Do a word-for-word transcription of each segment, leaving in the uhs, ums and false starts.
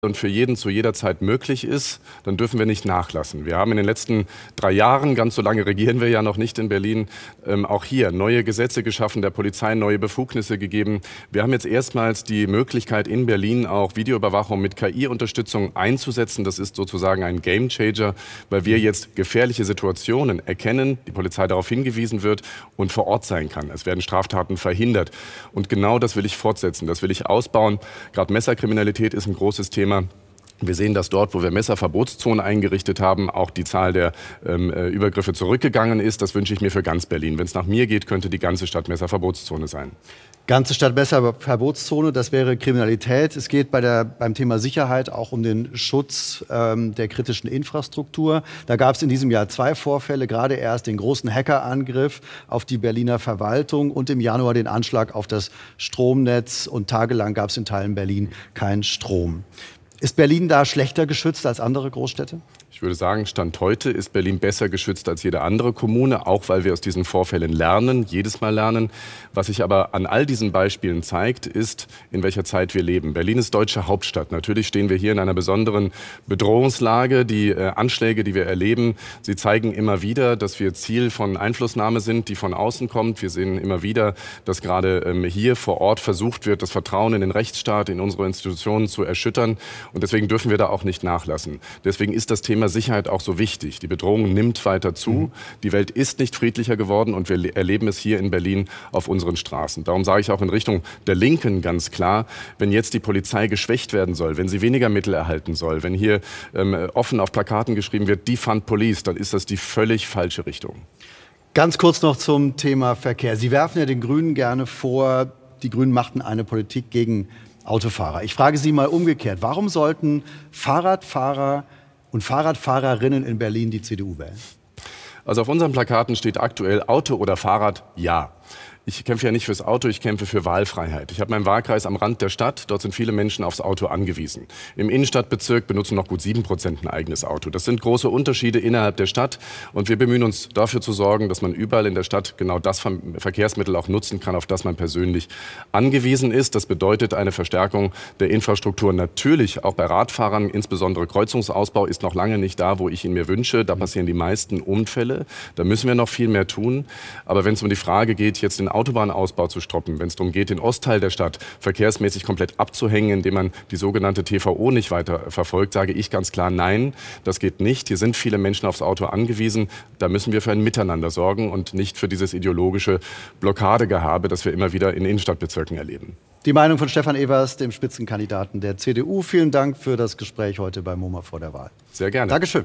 und für jeden zu jeder Zeit möglich ist, dann dürfen wir nicht nachlassen. Wir haben in den letzten drei Jahren, ganz so lange regieren wir ja noch nicht in Berlin, ähm, auch hier neue Gesetze geschaffen, der Polizei neue Befugnisse gegeben. Wir haben jetzt erstmals die Möglichkeit in Berlin auch Videoüberwachung mit K I-Unterstützung einzusetzen. Das ist sozusagen ein Gamechanger, weil wir jetzt gefährliche Situationen erkennen, die Polizei darauf hingewiesen wird und vor Ort sein kann. Es werden Straftaten verhindert. Und genau das will ich fortsetzen, das will ich ausbauen. Gerade Messerkriminalität ist ein großes Thema. Wir sehen, dass dort, wo wir Messerverbotszonen eingerichtet haben, auch die Zahl der ähm, Übergriffe zurückgegangen ist. Das wünsche ich mir für ganz Berlin. Wenn es nach mir geht, könnte die ganze Stadt Messerverbotszone sein. Ganze Stadt Messerverbotszone, das wäre Kriminalität. Es geht bei der, beim Thema Sicherheit auch um den Schutz ähm, der kritischen Infrastruktur. Da gab es in diesem Jahr zwei Vorfälle, gerade erst den großen Hackerangriff auf die Berliner Verwaltung und im Januar den Anschlag auf das Stromnetz. Und tagelang gab es in Teilen Berlin keinen Strom. Ist Berlin da schlechter geschützt als andere Großstädte? Ich würde sagen, Stand heute ist Berlin besser geschützt als jede andere Kommune, auch weil wir aus diesen Vorfällen lernen, jedes Mal lernen. Was sich aber an all diesen Beispielen zeigt, ist, in welcher Zeit wir leben. Berlin ist deutsche Hauptstadt. Natürlich stehen wir hier in einer besonderen Bedrohungslage. Die äh, Anschläge, die wir erleben, sie zeigen immer wieder, dass wir Ziel von Einflussnahme sind, die von außen kommt. Wir sehen immer wieder, dass gerade ähm, hier vor Ort versucht wird, das Vertrauen in den Rechtsstaat, in unsere Institutionen zu erschüttern. Und deswegen dürfen wir da auch nicht nachlassen. Deswegen ist das Thema Sicherheit auch so wichtig. Die Bedrohung nimmt weiter zu. Mhm. Die Welt ist nicht friedlicher geworden und wir erleben es hier in Berlin auf unseren Straßen. Darum sage ich auch in Richtung der Linken ganz klar, wenn jetzt die Polizei geschwächt werden soll, wenn sie weniger Mittel erhalten soll, wenn hier ähm, offen auf Plakaten geschrieben wird, Defund Police, dann ist das die völlig falsche Richtung. Ganz kurz noch zum Thema Verkehr. Sie werfen ja den Grünen gerne vor, die Grünen machten eine Politik gegen Autofahrer. Ich frage Sie mal umgekehrt. Warum sollten Fahrradfahrer und Fahrradfahrerinnen in Berlin die C D U wählen? Also auf unseren Plakaten steht aktuell Auto oder Fahrrad, ja. Ich kämpfe ja nicht fürs Auto, ich kämpfe für Wahlfreiheit. Ich habe meinen Wahlkreis am Rand der Stadt. Dort sind viele Menschen aufs Auto angewiesen. Im Innenstadtbezirk benutzen noch gut sieben Prozent ein eigenes Auto. Das sind große Unterschiede innerhalb der Stadt. Und wir bemühen uns dafür zu sorgen, dass man überall in der Stadt genau das Verkehrsmittel auch nutzen kann, auf das man persönlich angewiesen ist. Das bedeutet eine Verstärkung der Infrastruktur. Natürlich auch bei Radfahrern, insbesondere Kreuzungsausbau ist noch lange nicht da, wo ich ihn mir wünsche. Da passieren die meisten Unfälle. Da müssen wir noch viel mehr tun. Aber wenn es um die Frage geht, jetzt den Autobahnausbau zu stoppen, wenn es darum geht, den Ostteil der Stadt verkehrsmäßig komplett abzuhängen, indem man die sogenannte T V O nicht weiter verfolgt, sage ich ganz klar, nein, das geht nicht. Hier sind viele Menschen aufs Auto angewiesen. Da müssen wir für ein Miteinander sorgen und nicht für dieses ideologische Blockadegehabe, das wir immer wieder in Innenstadtbezirken erleben. Die Meinung von Stefan Evers, dem Spitzenkandidaten der C D U. Vielen Dank für das Gespräch heute bei MoMA vor der Wahl. Sehr gerne. Dankeschön.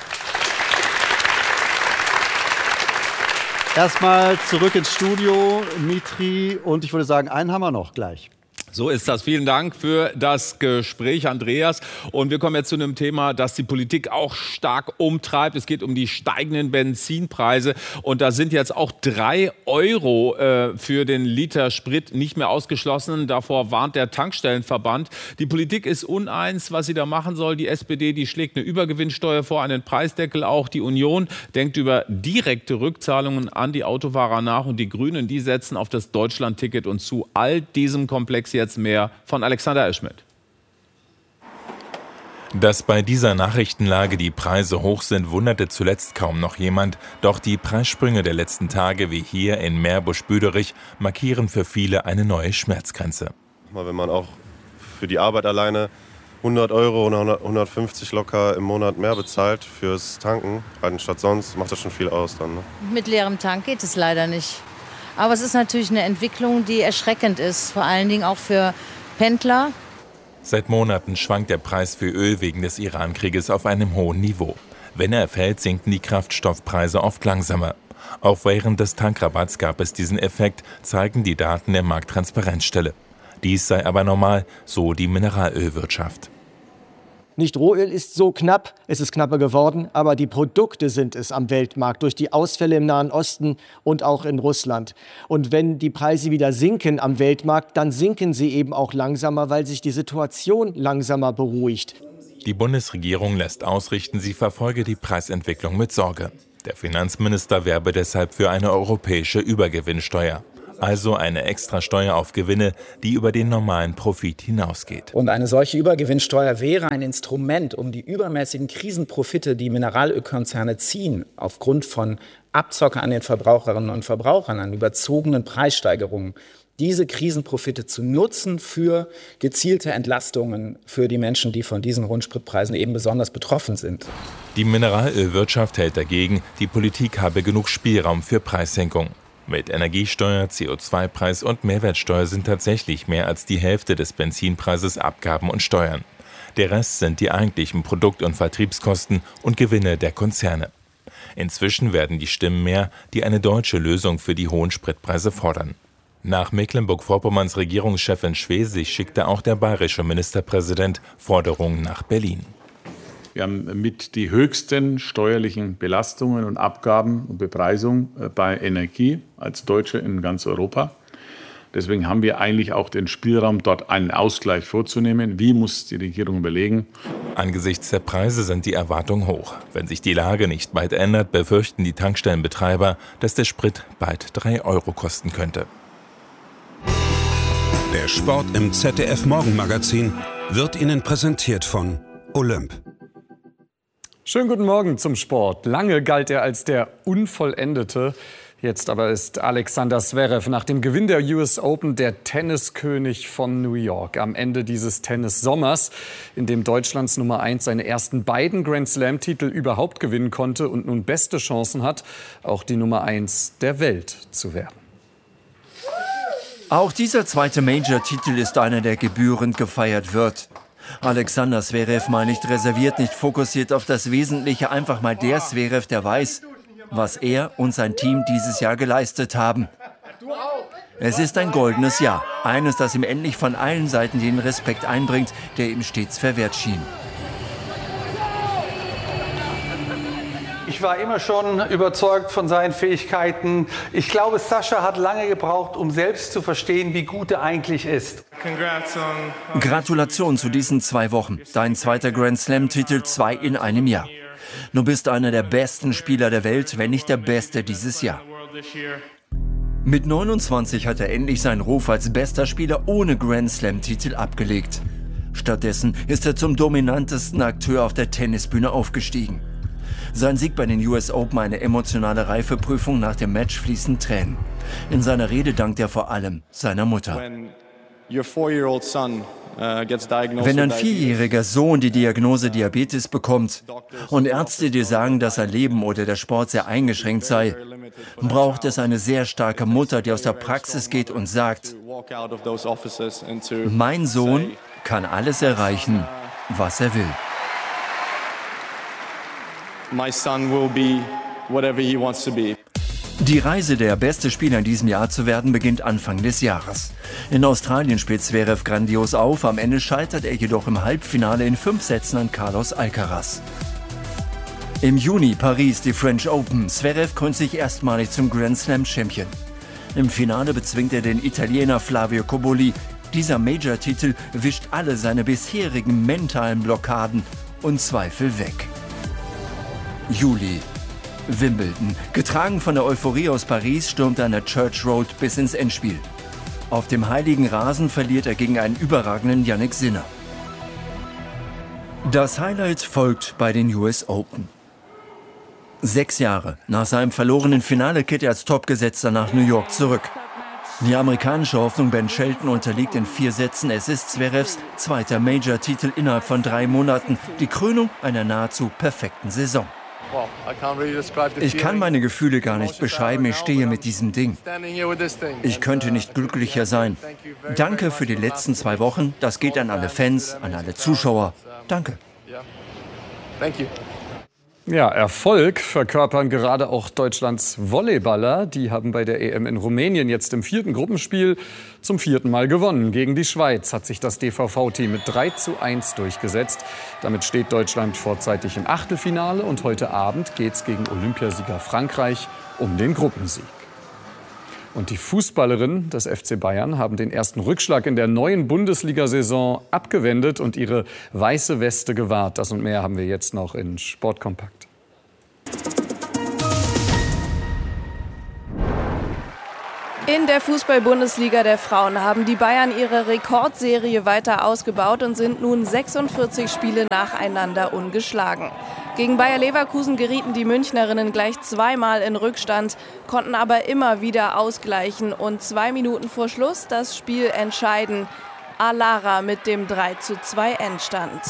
Erstmal zurück ins Studio, Mitri, und ich würde sagen, einen haben wir noch gleich. So ist das. Vielen Dank für das Gespräch, Andreas. Und wir kommen jetzt zu einem Thema, das die Politik auch stark umtreibt. Es geht um die steigenden Benzinpreise. Und da sind jetzt auch drei Euro äh, für den Liter Sprit nicht mehr ausgeschlossen. Davor warnt der Tankstellenverband. Die Politik ist uneins, was sie da machen soll. Die S P D, die schlägt eine Übergewinnsteuer vor, einen Preisdeckel auch. Die Union denkt über direkte Rückzahlungen an die Autofahrer nach. Und die Grünen, die setzen auf das Deutschlandticket. Und zu all diesem Komplex jetzt mehr von Alexander Eschmidt. Dass bei dieser Nachrichtenlage die Preise hoch sind, wunderte zuletzt kaum noch jemand. Doch die Preissprünge der letzten Tage, wie hier in Meerbusch-Büderich, markieren für viele eine neue Schmerzgrenze. Wenn man auch für die Arbeit alleine hundert Euro oder hundertfünfzig locker im Monat mehr bezahlt fürs Tanken, anstatt sonst, macht das schon viel aus dann. Ne? Mit leerem Tank geht es leider nicht. Aber es ist natürlich eine Entwicklung, die erschreckend ist, vor allen Dingen auch für Pendler. Seit Monaten schwankt der Preis für Öl wegen des Iran-Krieges auf einem hohen Niveau. Wenn er fällt, sinken die Kraftstoffpreise oft langsamer. Auch während des Tankrabatts gab es diesen Effekt, zeigen die Daten der Markttransparenzstelle. Dies sei aber normal, so die Mineralölwirtschaft. Nicht Rohöl ist so knapp, es ist knapper geworden, aber die Produkte sind es am Weltmarkt durch die Ausfälle im Nahen Osten und auch in Russland. Und wenn die Preise wieder sinken am Weltmarkt, dann sinken sie eben auch langsamer, weil sich die Situation langsamer beruhigt. Die Bundesregierung lässt ausrichten, sie verfolge die Preisentwicklung mit Sorge. Der Finanzminister werbe deshalb für eine europäische Übergewinnsteuer. Also eine Extrasteuer auf Gewinne, die über den normalen Profit hinausgeht. Und eine solche Übergewinnsteuer wäre ein Instrument, um die übermäßigen Krisenprofite, die Mineralölkonzerne ziehen, aufgrund von Abzocke an den Verbraucherinnen und Verbrauchern, an überzogenen Preissteigerungen, diese Krisenprofite zu nutzen für gezielte Entlastungen für die Menschen, die von diesen hohen Spritpreisen eben besonders betroffen sind. Die Mineralölwirtschaft hält dagegen, die Politik habe genug Spielraum für Preissenkung. Mit Energiesteuer, C O zwei Preis und Mehrwertsteuer sind tatsächlich mehr als die Hälfte des Benzinpreises Abgaben und Steuern. Der Rest sind die eigentlichen Produkt- und Vertriebskosten und Gewinne der Konzerne. Inzwischen werden die Stimmen mehr, die eine deutsche Lösung für die hohen Spritpreise fordern. Nach Mecklenburg-Vorpommerns Regierungschefin Schwesig schickte auch der bayerische Ministerpräsident Forderungen nach Berlin. Wir haben mit die höchsten steuerlichen Belastungen und Abgaben und Bepreisung bei Energie als Deutsche in ganz Europa. Deswegen haben wir eigentlich auch den Spielraum, dort einen Ausgleich vorzunehmen. Wie muss die Regierung überlegen? Angesichts der Preise sind die Erwartungen hoch. Wenn sich die Lage nicht bald ändert, befürchten die Tankstellenbetreiber, dass der Sprit bald drei Euro kosten könnte. Der Sport im Z D F-Morgenmagazin wird Ihnen präsentiert von Olymp. Schönen guten Morgen zum Sport. Lange galt er als der Unvollendete. Jetzt aber ist Alexander Zverev nach dem Gewinn der U S Open der Tenniskönig von New York. Am Ende dieses Tennissommers, in dem Deutschlands Nummer eins seine ersten beiden Grand-Slam-Titel überhaupt gewinnen konnte und nun beste Chancen hat, auch die Nummer eins der Welt zu werden. Auch dieser zweite Major-Titel ist einer, der gebührend gefeiert wird. Alexander Zverev mal nicht reserviert, nicht fokussiert auf das Wesentliche, einfach mal der Zverev, der weiß, was er und sein Team dieses Jahr geleistet haben. Es ist ein goldenes Jahr, eines, das ihm endlich von allen Seiten den Respekt einbringt, der ihm stets verwehrt schien. Ich war immer schon überzeugt von seinen Fähigkeiten. Ich glaube, Sascha hat lange gebraucht, um selbst zu verstehen, wie gut er eigentlich ist. Gratulation zu diesen zwei Wochen. Dein zweiter Grand-Slam-Titel, zwei in einem Jahr. Du bist einer der besten Spieler der Welt, wenn nicht der Beste dieses Jahr. Mit neunundzwanzig hat er endlich seinen Ruf als bester Spieler ohne Grand-Slam-Titel abgelegt. Stattdessen ist er zum dominantesten Akteur auf der Tennisbühne aufgestiegen. Sein Sieg bei den U S Open eine emotionale Reifeprüfung, nach dem Match fließen Tränen. In seiner Rede dankt er vor allem seiner Mutter. Wenn ein vierjähriger Sohn die Diagnose Diabetes bekommt und Ärzte dir sagen, dass sein Leben oder der Sport sehr eingeschränkt sei, braucht es eine sehr starke Mutter, die aus der Praxis geht und sagt, mein Sohn kann alles erreichen, was er will. My son will be whatever he wants to be. Die Reise, der beste Spieler in diesem Jahr zu werden, beginnt Anfang des Jahres. In Australien spielt Zverev grandios auf, am Ende scheitert er jedoch im Halbfinale in fünf Sätzen an Carlos Alcaraz. Im Juni Paris die French Open. Zverev krönt sich erstmalig zum Grand Slam Champion. Im Finale bezwingt er den Italiener Flavio Cobolli. Dieser Major-Titel wischt alle seine bisherigen mentalen Blockaden und Zweifel weg. Juli. Wimbledon. Getragen von der Euphorie aus Paris stürmt er an der Church Road bis ins Endspiel. Auf dem heiligen Rasen verliert er gegen einen überragenden Jannik Sinner. Das Highlight folgt bei den U S Open. Sechs Jahre nach seinem verlorenen Finale kehrt er als Topgesetzter nach New York zurück. Die amerikanische Hoffnung Ben Shelton unterliegt in vier Sätzen. Es ist Zverevs zweiter Major-Titel innerhalb von drei Monaten. Die Krönung einer nahezu perfekten Saison. Ich kann meine Gefühle gar nicht beschreiben. Ich stehe mit diesem Ding. Ich könnte nicht glücklicher sein. Danke für die letzten zwei Wochen. Das geht an alle Fans, an alle Zuschauer. Danke. Ja, Erfolg verkörpern gerade auch Deutschlands Volleyballer. Die haben bei der E M in Rumänien jetzt im vierten Gruppenspiel zum vierten Mal gewonnen. Gegen die Schweiz hat sich das D V V-Team mit drei zu eins durchgesetzt. Damit steht Deutschland vorzeitig im Achtelfinale. Und heute Abend geht es gegen Olympiasieger Frankreich um den Gruppensieg. Und die Fußballerinnen des F C Bayern haben den ersten Rückschlag in der neuen Bundesliga-Saison abgewendet und ihre weiße Weste gewahrt. Das und mehr haben wir jetzt noch in Sportkompakt. In der Fußball-Bundesliga der Frauen haben die Bayern ihre Rekordserie weiter ausgebaut und sind nun sechsundvierzig Spiele nacheinander ungeschlagen. Gegen Bayer Leverkusen gerieten die Münchnerinnen gleich zweimal in Rückstand, konnten aber immer wieder ausgleichen und zwei Minuten vor Schluss das Spiel entscheiden. Alara mit dem drei zu zwei Endstand.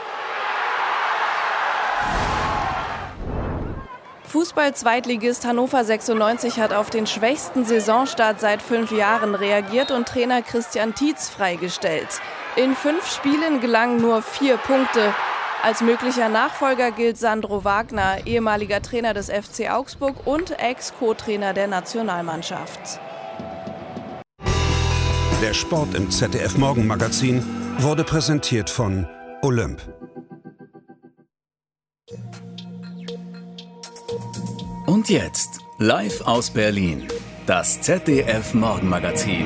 Fußball-Zweitligist Hannover sechsundneunzig hat auf den schwächsten Saisonstart seit fünf Jahren reagiert und Trainer Christian Tietz freigestellt. In fünf Spielen gelangen nur vier Punkte. Als möglicher Nachfolger gilt Sandro Wagner, ehemaliger Trainer des F C Augsburg und Ex-Co-Trainer der Nationalmannschaft. Der Sport im Z D F Morgenmagazin wurde präsentiert von Olymp. Und jetzt, live aus Berlin, das Z D F Morgenmagazin.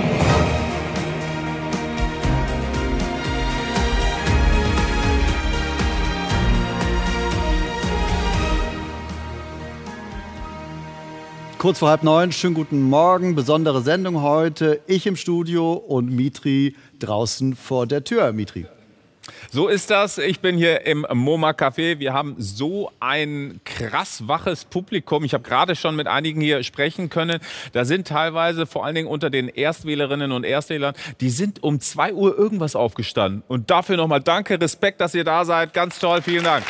Kurz vor halb neun, schönen guten Morgen, besondere Sendung heute. Ich im Studio und Mitri draußen vor der Tür. Mitri. So ist das. Ich bin hier im MoMA Café. Wir haben so ein krass waches Publikum. Ich habe gerade schon mit einigen hier sprechen können. Da sind teilweise, vor allen Dingen unter den Erstwählerinnen und Erstwählern, die sind um zwei Uhr irgendwas aufgestanden. Und dafür nochmal danke, Respekt, dass ihr da seid. Ganz toll, vielen Dank.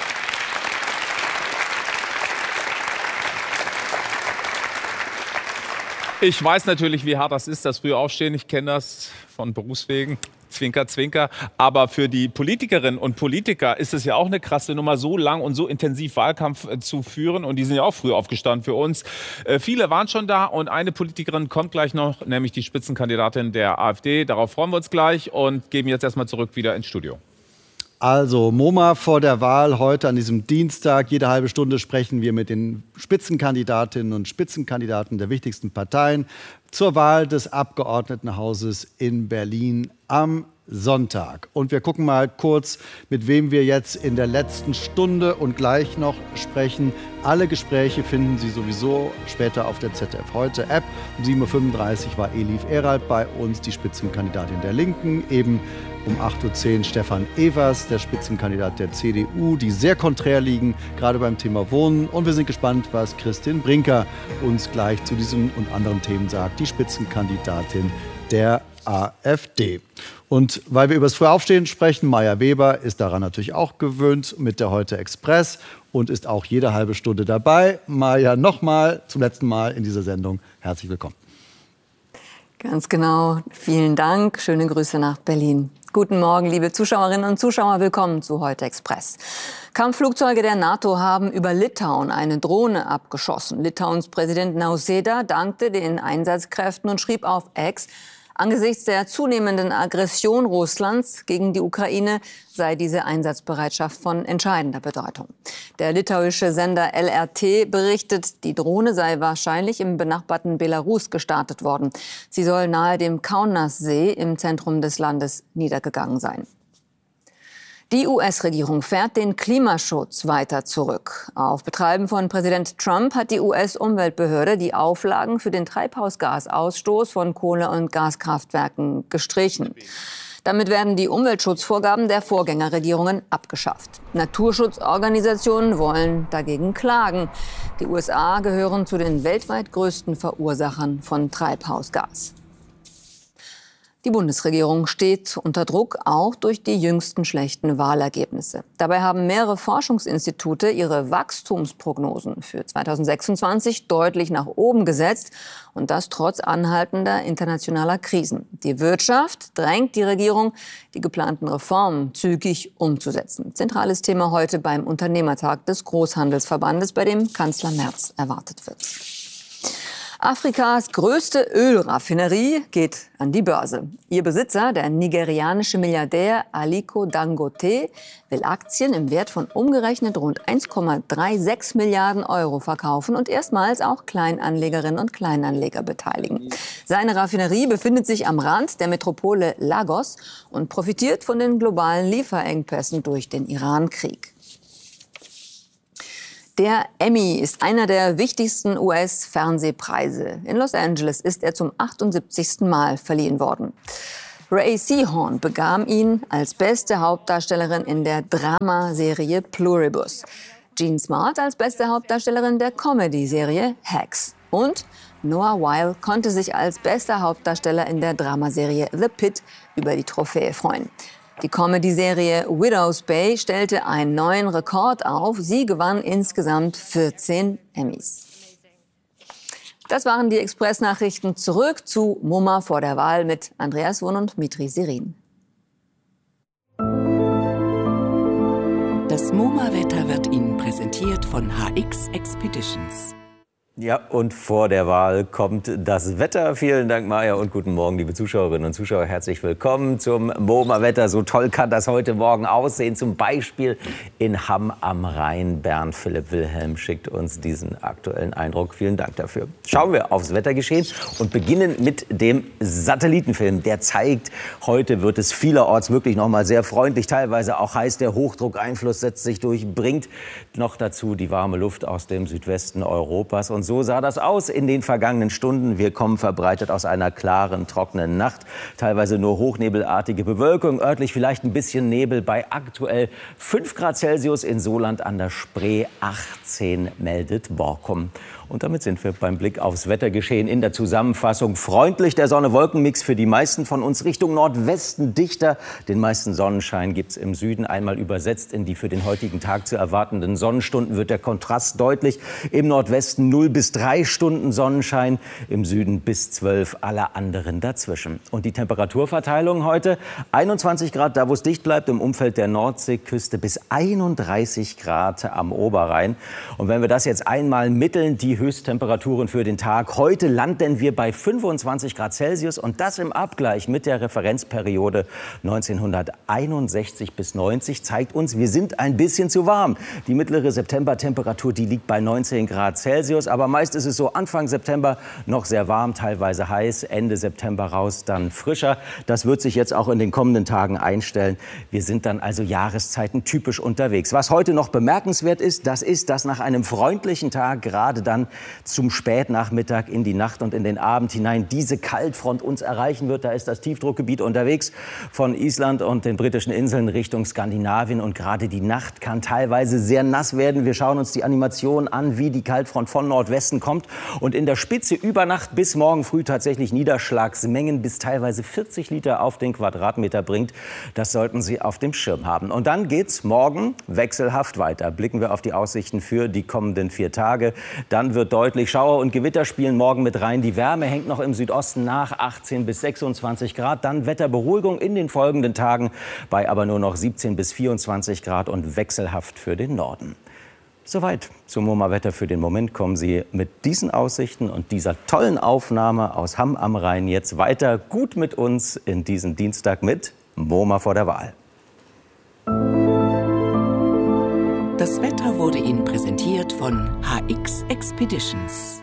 Ich weiß natürlich, wie hart das ist, das frühe Aufstehen. Ich kenne das von Berufswegen. Zwinker, Zwinker. Aber für die Politikerinnen und Politiker ist es ja auch eine krasse Nummer, so lang und so intensiv Wahlkampf äh, zu führen. Und die sind ja auch früh aufgestanden für uns. Äh, viele waren schon da und eine Politikerin kommt gleich noch, nämlich die Spitzenkandidatin der AfD. Darauf freuen wir uns gleich und geben jetzt erstmal zurück wieder ins Studio. Also MoMA vor der Wahl heute an diesem Dienstag. Jede halbe Stunde sprechen wir mit den Spitzenkandidatinnen und Spitzenkandidaten der wichtigsten Parteien zur Wahl des Abgeordnetenhauses in Berlin am Sonntag. Und wir gucken mal kurz, mit wem wir jetzt in der letzten Stunde und gleich noch sprechen. Alle Gespräche finden Sie sowieso später auf der Z D F Heute App. Um sieben Uhr fünfunddreißig war Elif Eralt bei uns, die Spitzenkandidatin der Linken. Eben um acht Uhr zehn Stefan Evers, der Spitzenkandidat der C D U, die sehr konträr liegen, gerade beim Thema Wohnen. Und wir sind gespannt, was Christine Brinker uns gleich zu diesen und anderen Themen sagt, die Spitzenkandidatin der AfD. Und weil wir über das Frühaufstehen sprechen, Maja Weber ist daran natürlich auch gewöhnt mit der Heute Express und ist auch jede halbe Stunde dabei. Maja, nochmal zum letzten Mal in dieser Sendung herzlich willkommen. Ganz genau. Vielen Dank. Schöne Grüße nach Berlin. Guten Morgen, liebe Zuschauerinnen und Zuschauer. Willkommen zu Heute Express. Kampfflugzeuge der NATO haben über Litauen eine Drohne abgeschossen. Litauens Präsident Nausėda dankte den Einsatzkräften und schrieb auf X, angesichts der zunehmenden Aggression Russlands gegen die Ukraine sei diese Einsatzbereitschaft von entscheidender Bedeutung. Der litauische Sender L R T berichtet, die Drohne sei wahrscheinlich im benachbarten Belarus gestartet worden. Sie soll nahe dem Kaunassee im Zentrum des Landes niedergegangen sein. Die U S-Regierung fährt den Klimaschutz weiter zurück. Auf Betreiben von Präsident Trump hat die U S-Umweltbehörde die Auflagen für den Treibhausgasausstoß von Kohle- und Gaskraftwerken gestrichen. Damit werden die Umweltschutzvorgaben der Vorgängerregierungen abgeschafft. Naturschutzorganisationen wollen dagegen klagen. Die U S A gehören zu den weltweit größten Verursachern von Treibhausgas. Die Bundesregierung steht unter Druck, auch durch die jüngsten schlechten Wahlergebnisse. Dabei haben mehrere Forschungsinstitute ihre Wachstumsprognosen für zweitausendsechsundzwanzig deutlich nach oben gesetzt. Und das trotz anhaltender internationaler Krisen. Die Wirtschaft drängt die Regierung, die geplanten Reformen zügig umzusetzen. Zentrales Thema heute beim Unternehmertag des Großhandelsverbandes, bei dem Kanzler Merz erwartet wird. Afrikas größte Ölraffinerie geht an die Börse. Ihr Besitzer, der nigerianische Milliardär Aliko Dangote, will Aktien im Wert von umgerechnet rund eins Komma sechsunddreißig Milliarden Euro verkaufen und erstmals auch Kleinanlegerinnen und Kleinanleger beteiligen. Seine Raffinerie befindet sich am Rand der Metropole Lagos und profitiert von den globalen Lieferengpässen durch den Irankrieg. Der Emmy ist einer der wichtigsten U S-Fernsehpreise. In Los Angeles ist er zum achtundsiebzigsten Mal verliehen worden. Ray Seahorn bekam ihn als beste Hauptdarstellerin in der Dramaserie Pluribus. Jean Smart als beste Hauptdarstellerin der Comedy-Serie Hacks. Und Noah Weil konnte sich als bester Hauptdarsteller in der Dramaserie The Pit über die Trophäe freuen. Die Comedy-Serie Widow's Bay stellte einen neuen Rekord auf. Sie gewann insgesamt vierzehn Emmys. Das waren die Express-Nachrichten. Zurück zu MoMA vor der Wahl mit Andreas Wurn und Mitri Serin. Das MoMA-Wetter wird Ihnen präsentiert von H X Expeditions. Ja, und vor der Wahl kommt das Wetter. Vielen Dank, Maja, und guten Morgen, liebe Zuschauerinnen und Zuschauer. Herzlich willkommen zum MoMA-Wetter. So toll kann das heute Morgen aussehen. Zum Beispiel in Hamm am Rhein. Bernd Philipp Wilhelm schickt uns diesen aktuellen Eindruck. Vielen Dank dafür. Schauen wir aufs Wettergeschehen und beginnen mit dem Satellitenfilm. Der zeigt, heute wird es vielerorts wirklich noch mal sehr freundlich, teilweise auch heiß. Der Hochdruckeinfluss setzt sich durch, bringt noch dazu die warme Luft aus dem Südwesten Europas. Und so sah das aus in den vergangenen Stunden. Wir kommen verbreitet aus einer klaren, trockenen Nacht. Teilweise nur hochnebelartige Bewölkung, örtlich vielleicht ein bisschen Nebel bei aktuell fünf Grad Celsius in Soland an der Spree, achtzehn meldet Borkum. Und damit sind wir beim Blick aufs Wettergeschehen in der Zusammenfassung. Freundlich der Sonne-Wolken-Mix für die meisten von uns, Richtung Nordwesten dichter. Den meisten Sonnenschein gibt es im Süden. Einmal übersetzt in die für den heutigen Tag zu erwartenden Sonnenstunden wird der Kontrast deutlich. Im Nordwesten null bis drei Stunden Sonnenschein, im Süden bis zwölf, alle anderen dazwischen. Und die Temperaturverteilung heute: einundzwanzig Grad, da wo es dicht bleibt, im Umfeld der Nordseeküste, bis einunddreißig Grad am Oberrhein. Und wenn wir das jetzt einmal mitteln, die Höchsttemperaturen für den Tag. Heute landen wir bei fünfundzwanzig Grad Celsius und das im Abgleich mit der Referenzperiode neunzehnhunderteinundsechzig bis neunzig zeigt uns, wir sind ein bisschen zu warm. Die mittlere Septembertemperatur, die liegt bei neunzehn Grad Celsius, aber meist ist es so Anfang September noch sehr warm, teilweise heiß, Ende September raus, dann frischer. Das wird sich jetzt auch in den kommenden Tagen einstellen. Wir sind dann also Jahreszeiten typisch unterwegs. Was heute noch bemerkenswert ist, das ist, dass nach einem freundlichen Tag gerade dann zum Spätnachmittag in die Nacht und in den Abend hinein diese Kaltfront uns erreichen wird. Da ist das Tiefdruckgebiet unterwegs von Island und den britischen Inseln Richtung Skandinavien. Und gerade die Nacht kann teilweise sehr nass werden. Wir schauen uns die Animation an, wie die Kaltfront von Nordwesten kommt. Und in der Spitze über Nacht bis morgen früh tatsächlich Niederschlagsmengen bis teilweise vierzig Liter auf den Quadratmeter bringt. Das sollten Sie auf dem Schirm haben. Und dann geht's morgen wechselhaft weiter. Blicken wir auf die Aussichten für die kommenden vier Tage. Dann wird deutlich Schauer und Gewitter spielen morgen mit rein. Die Wärme hängt noch im Südosten nach, achtzehn bis sechsundzwanzig Grad. Dann Wetterberuhigung in den folgenden Tagen bei aber nur noch siebzehn bis vierundzwanzig Grad und wechselhaft für den Norden. Soweit zum MoMA-Wetter für den Moment. Kommen Sie mit diesen Aussichten und dieser tollen Aufnahme aus Hamm am Rhein jetzt weiter gut mit uns in diesen Dienstag mit MoMA vor der Wahl. Das Wetter wurde Ihnen präsentiert von H X Expeditions.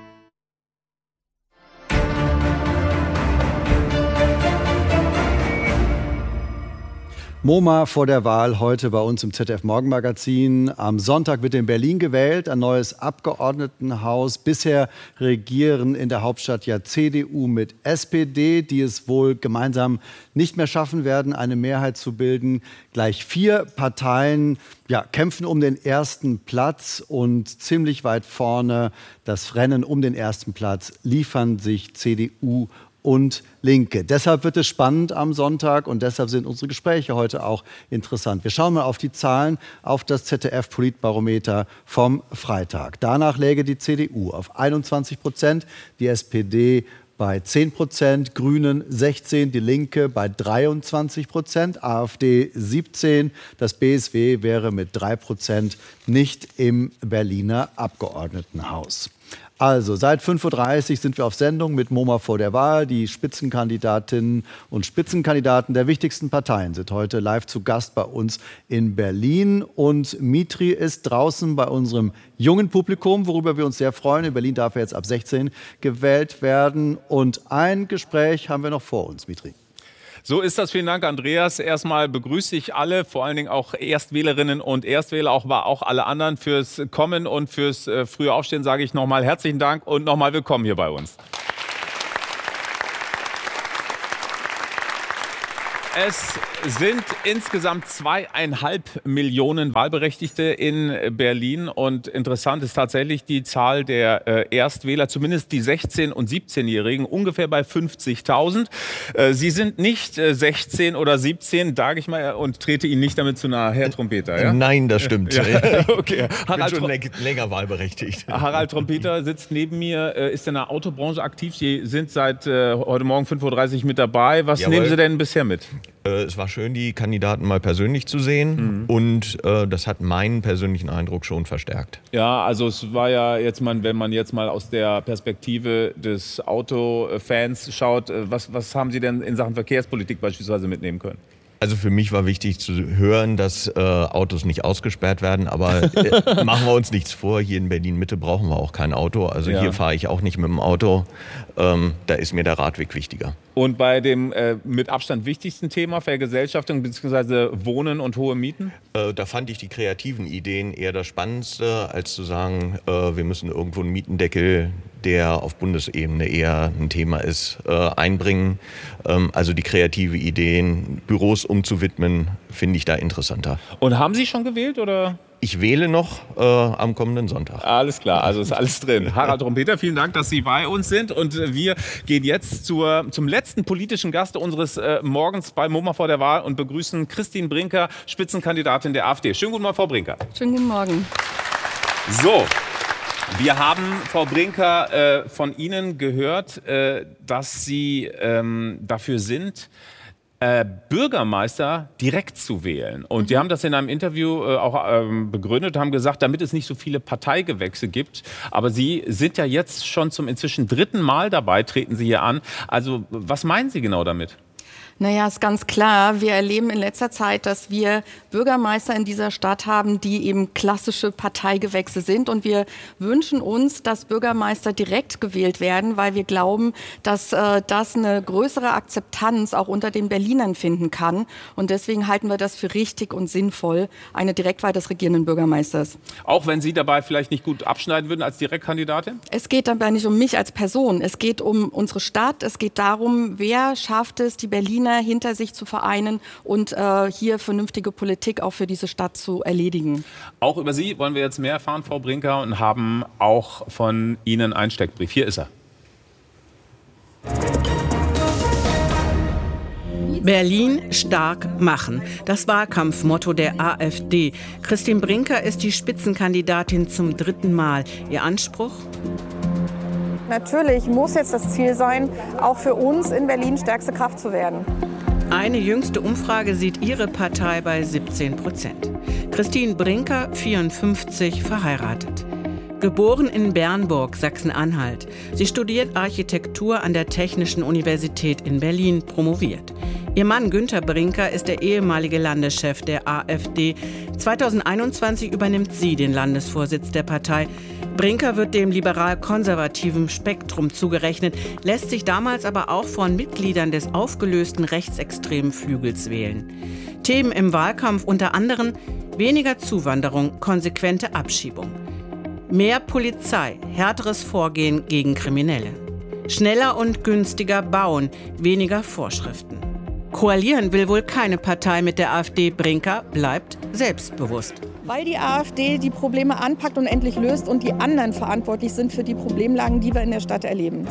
MoMA vor der Wahl heute bei uns im Z D F-Morgenmagazin. Am Sonntag wird in Berlin gewählt, ein neues Abgeordnetenhaus. Bisher regieren in der Hauptstadt ja C D U mit S P D, die es wohl gemeinsam nicht mehr schaffen werden, eine Mehrheit zu bilden. Gleich vier Parteien ja, kämpfen um den ersten Platz und ziemlich weit vorne das Rennen um den ersten Platz liefern sich C D U und Linke. Deshalb wird es spannend am Sonntag und deshalb sind unsere Gespräche heute auch interessant. Wir schauen mal auf die Zahlen, auf das Z D F-Politbarometer vom Freitag. Danach läge die C D U auf einundzwanzig Prozent, die S P D bei zehn Prozent, Grünen sechzehn, die Linke bei dreiundzwanzig Prozent, AfD siebzehn. Das B S W wäre mit drei Prozent nicht im Berliner Abgeordnetenhaus. Also, seit fünf Uhr dreißig sind wir auf Sendung mit MoMA vor der Wahl. Die Spitzenkandidatinnen und Spitzenkandidaten der wichtigsten Parteien sind heute live zu Gast bei uns in Berlin. Und Mitri ist draußen bei unserem jungen Publikum, worüber wir uns sehr freuen. In Berlin darf er jetzt ab sechzehn gewählt werden. Und ein Gespräch haben wir noch vor uns, Mitri. So ist das. Vielen Dank, Andreas. Erstmal begrüße ich alle, vor allen Dingen auch Erstwählerinnen und Erstwähler, auch, auch alle anderen fürs Kommen und fürs äh, frühe Aufstehen sage ich nochmal herzlichen Dank und nochmal willkommen hier bei uns. Es sind insgesamt zweieinhalb Millionen Wahlberechtigte in Berlin. Und interessant ist tatsächlich die Zahl der äh, Erstwähler, zumindest die sechzehn- und siebzehnjährigen, ungefähr bei fünfzigtausend. Äh, Sie sind nicht äh, sechzehn oder siebzehn, sage ich mal, und trete Ihnen nicht damit zu nahe, Herr Trompeter. Ja? Nein, das stimmt. Ja, okay. Ich bin Harald schon lä länger wahlberechtigt. Harald Trompeter sitzt neben mir, äh, ist in der Autobranche aktiv. Sie sind seit äh, heute Morgen fünf Uhr dreißig mit dabei. Was Jawohl. nehmen Sie denn bisher mit? Äh, es war schön, die Kandidaten mal persönlich zu sehen, mhm. und äh, das hat meinen persönlichen Eindruck schon verstärkt. Ja, also es war ja jetzt mal, wenn man jetzt mal aus der Perspektive des Autofans schaut, was, was haben Sie denn in Sachen Verkehrspolitik beispielsweise mitnehmen können? Also für mich war wichtig zu hören, dass äh, Autos nicht ausgesperrt werden, aber äh, machen wir uns nichts vor, hier in Berlin-Mitte brauchen wir auch kein Auto. Also ja. Hier fahre ich auch nicht mit dem Auto, ähm, da ist mir der Radweg wichtiger. Und bei dem äh, mit Abstand wichtigsten Thema, Vergesellschaftung bzw. Wohnen und hohe Mieten? Äh, da fand ich die kreativen Ideen eher das Spannendste, als zu sagen, äh, wir müssen irgendwo einen Mietendeckel, der auf Bundesebene eher ein Thema ist, äh, einbringen. Ähm, also die kreative Ideen, Büros umzuwidmen, finde ich da interessanter. Und haben Sie schon gewählt oder? Ich wähle noch äh, am kommenden Sonntag. Alles klar, also ist alles drin. Harald Trompeter, vielen Dank, dass Sie bei uns sind. Und wir gehen jetzt zur, zum letzten politischen Gast unseres äh, Morgens bei MoMA vor der Wahl und begrüßen Christine Brinker, Spitzenkandidatin der AfD. Schönen guten Morgen, Frau Brinker. Schönen guten Morgen. So. Wir haben, Frau Brinker, äh, von Ihnen gehört, äh, dass Sie ähm, dafür sind, äh, Bürgermeister direkt zu wählen. Und mhm. die haben das in einem Interview äh, auch ähm, begründet, haben gesagt, damit es nicht so viele Parteigewächse gibt. Aber Sie sind ja jetzt schon zum inzwischen dritten Mal dabei, treten Sie hier an. Also was meinen Sie genau damit? Naja, ist ganz klar. Wir erleben in letzter Zeit, dass wir Bürgermeister in dieser Stadt haben, die eben klassische Parteigewächse sind. Und wir wünschen uns, dass Bürgermeister direkt gewählt werden, weil wir glauben, dass äh, das eine größere Akzeptanz auch unter den Berlinern finden kann. Und deswegen halten wir das für richtig und sinnvoll, eine Direktwahl des regierenden Bürgermeisters. Auch wenn Sie dabei vielleicht nicht gut abschneiden würden als Direktkandidatin? Es geht dabei nicht um mich als Person. Es geht um unsere Stadt. Es geht darum, wer schafft es, die Berliner hinter sich zu vereinen und äh, hier vernünftige Politik auch für diese Stadt zu erledigen. Auch über Sie wollen wir jetzt mehr erfahren, Frau Brinker, und haben auch von Ihnen einen Steckbrief. Hier ist er. Berlin stark machen. Das Wahlkampfmotto der AfD. Christine Brinker ist die Spitzenkandidatin zum dritten Mal. Ihr Anspruch? Natürlich muss jetzt das Ziel sein, auch für uns in Berlin stärkste Kraft zu werden. Eine jüngste Umfrage sieht ihre Partei bei siebzehn Prozent. Christine Brinker, vierundfünfzig, verheiratet. Geboren in Bernburg, Sachsen-Anhalt. Sie studiert Architektur an der Technischen Universität in Berlin, promoviert. Ihr Mann Günter Brinker ist der ehemalige Landeschef der AfD. zweitausendeinundzwanzig übernimmt sie den Landesvorsitz der Partei. Brinker wird dem liberal-konservativen Spektrum zugerechnet, lässt sich damals aber auch von Mitgliedern des aufgelösten rechtsextremen Flügels wählen. Themen im Wahlkampf unter anderem weniger Zuwanderung, konsequente Abschiebung. Mehr Polizei, härteres Vorgehen gegen Kriminelle. Schneller und günstiger bauen, weniger Vorschriften. Koalieren will wohl keine Partei mit der AfD. Brinker bleibt selbstbewusst. Weil die AfD die Probleme anpackt und endlich löst und die anderen verantwortlich sind für die Problemlagen, die wir in der Stadt erleben.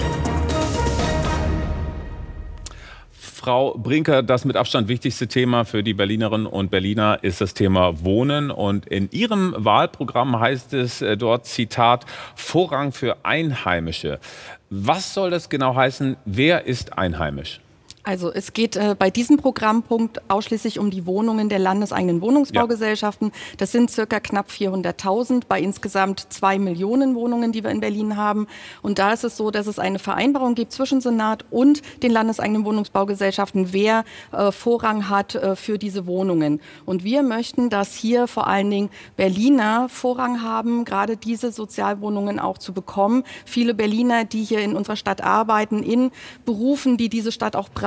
Frau Brinker, das mit Abstand wichtigste Thema für die Berlinerinnen und Berliner ist das Thema Wohnen. Und in Ihrem Wahlprogramm heißt es dort, Zitat, Vorrang für Einheimische. Was soll das genau heißen? Wer ist einheimisch? Also es geht äh, bei diesem Programmpunkt ausschließlich um die Wohnungen der landeseigenen Wohnungsbaugesellschaften. Ja. Das sind circa knapp vierhunderttausend bei insgesamt zwei Millionen Wohnungen, die wir in Berlin haben. Und da ist es so, dass es eine Vereinbarung gibt zwischen Senat und den landeseigenen Wohnungsbaugesellschaften, wer äh, Vorrang hat äh, für diese Wohnungen. Und wir möchten, dass hier vor allen Dingen Berliner Vorrang haben, gerade diese Sozialwohnungen auch zu bekommen. Viele Berliner, die hier in unserer Stadt arbeiten, in Berufen, die diese Stadt auch braucht,